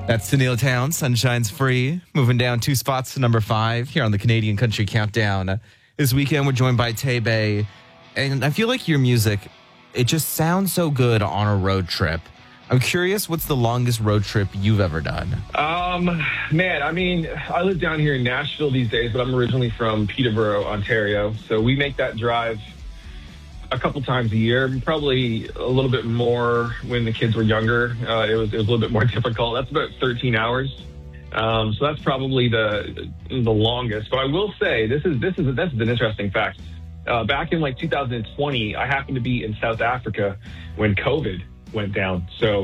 That's Tennille Town, Sunshine's Free, moving down 2 spots to number 5 here on the Canadian Country Countdown. This weekend, we're joined by Tay Bay, and I feel like your music, it just sounds so good on a road trip. I'm curious, what's the longest road trip you've ever done? Man, I mean, I live down here in Nashville these days, but I'm originally from Peterborough, Ontario, so we make that drive a couple times a year, probably a little bit more when the kids were younger. It was a little bit more difficult. That's about 13 hours. So that's probably the longest. But I will say this is an interesting fact. Back in like 2020, I happened to be in South Africa when COVID went down. So